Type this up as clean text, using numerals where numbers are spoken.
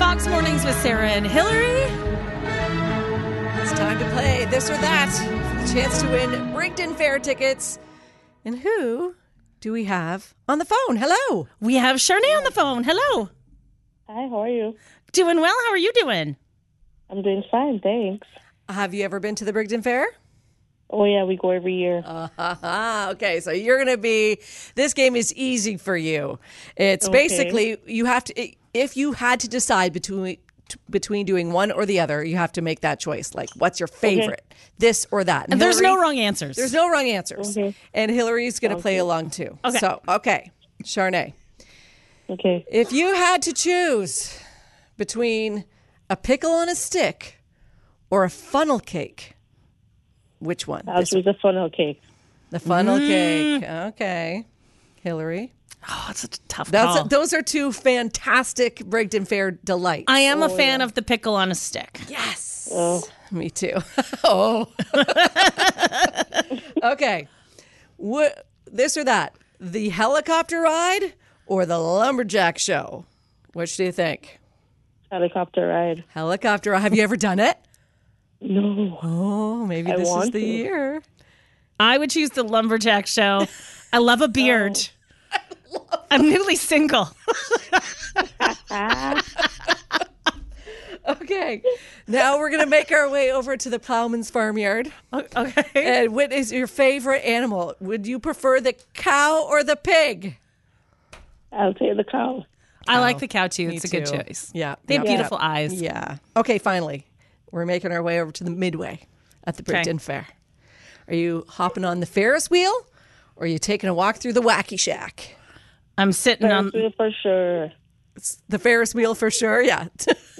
Fox Mornings with Sarah and Hillary. It's time to play This or That for the chance to win Brigden Fair tickets. And who do we have on the phone? Hello. We have Charnay on the phone. Hello. Hi, how are you? Doing well. How are you doing? I'm doing fine, thanks. Have you ever been to the Brigden Fair? Oh, yeah, we go every year. Okay, so you're going to be, this game is easy for you. It's basically, you have to, if you had to decide between doing one or the other, you have to make that choice. Like, what's your favorite? This or that? And there's no wrong answers. There's no wrong answers. Okay. And Hillary's going to play along too. Okay. So, okay, Charnay. Okay. If you had to choose between a pickle on a stick or a funnel cake, which one? I'll choose the funnel cake. The funnel cake. Okay. Hillary. Oh, it's such a tough call. Those are two fantastic Brigden Fair delights. I am a fan of the pickle on a stick. Yes. Oh. Me too. Oh. Okay. This or that? The helicopter ride or the lumberjack show? Which do you think? Helicopter ride. Helicopter ride. Have you ever done it? No. Oh, maybe I this is want the to. year. I would choose the lumberjack show. I love a beard. I'm newly single. Okay. Now we're going to make our way over to the Plowman's Farmyard. Okay. And what is your favorite animal? Would you prefer the cow or the pig? I'll take the cow. I like the cow too. Me It's a good too. choice. Yeah. They have Yeah. beautiful eyes. Yeah. Okay, finally. We're making our way over to the Midway at the Brigden Fair. Are you hopping on the Ferris wheel or are you taking a walk through the Wacky Shack? I'm sitting on. Ferris wheel for sure. It's the Ferris wheel for sure, yeah.